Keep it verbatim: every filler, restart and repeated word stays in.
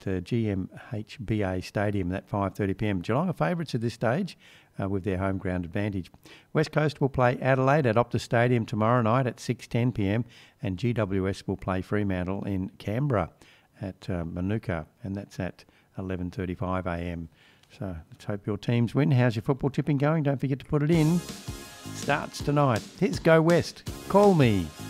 uh, G M H B A Stadium at five thirty p m. Geelong are favourites at this stage uh, with their home ground advantage. West Coast will play Adelaide at Optus Stadium tomorrow night at six ten p m and G W S will play Fremantle in Canberra at uh, Manuka, and that's at eleven thirty-five a m. So let's hope your teams win. How's your football tipping going? Don't forget to put it in. Starts tonight. Here's Go West. Call me.